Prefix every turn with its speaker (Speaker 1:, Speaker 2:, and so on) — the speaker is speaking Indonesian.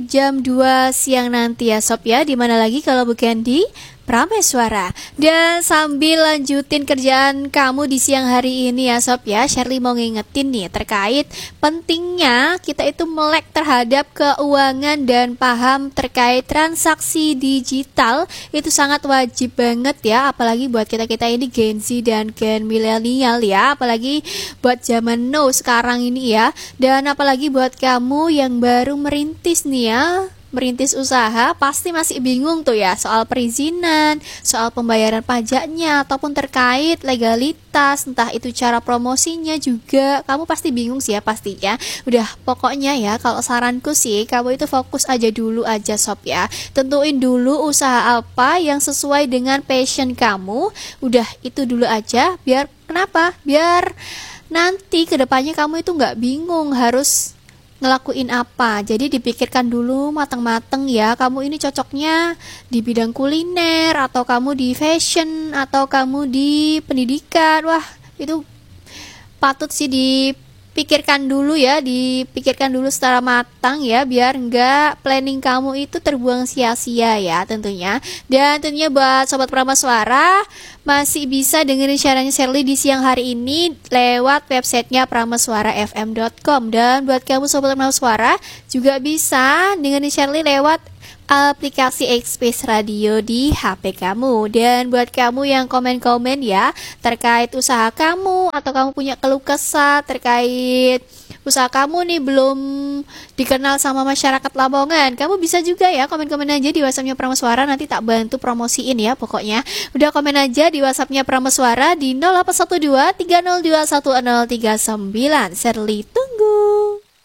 Speaker 1: jam 2 siang nanti ya sob ya, dimana lagi kalau bukan di Prameswara. Dan sambil lanjutin kerjaan kamu di siang hari ini ya sob ya, Shirley mau ngingetin nih terkait pentingnya kita itu melek terhadap keuangan dan paham terkait transaksi digital. Itu sangat wajib banget ya, apalagi buat kita-kita ini Gen Z dan Gen milenial ya, apalagi buat zaman now sekarang ini ya. Dan apalagi buat kamu yang baru merintis nih ya, merintis usaha, pasti masih bingung tuh ya soal perizinan, soal pembayaran pajaknya, ataupun terkait legalitas, entah itu cara promosinya juga, kamu pasti bingung sih ya pastinya. Udah pokoknya ya, kalau saranku sih, kamu itu fokus aja dulu aja sob ya. Tentuin dulu usaha apa yang sesuai dengan passion kamu, udah itu dulu aja, biar kenapa? Biar nanti kedepannya kamu itu nggak bingung harus ngelakuin apa. Jadi dipikirkan dulu matang-matang ya, kamu ini cocoknya di bidang kuliner, atau kamu di fashion, atau kamu di pendidikan. Wah, itu patut sih dipikirkan dulu ya, dipikirkan dulu secara matang ya, biar enggak planning kamu itu terbuang sia-sia ya tentunya. Dan tentunya buat Sobat Prameswara, masih bisa dengerin siarannya Shirley di siang hari ini lewat websitenya prameswarafm.com. Dan buat kamu Sobat Prameswara juga bisa dengerin Shirley lewat aplikasi Express Radio di HP kamu. Dan buat kamu yang komen-komen ya terkait usaha kamu, atau kamu punya keluh kesah terkait usaha kamu nih belum dikenal sama masyarakat Lamongan, kamu bisa juga ya komen-komen aja di WhatsAppnya Prameswara, nanti tak bantu promosiin ya. Pokoknya udah komen aja di WhatsAppnya Prameswara di 0812 302 1039. Shirley tunggu.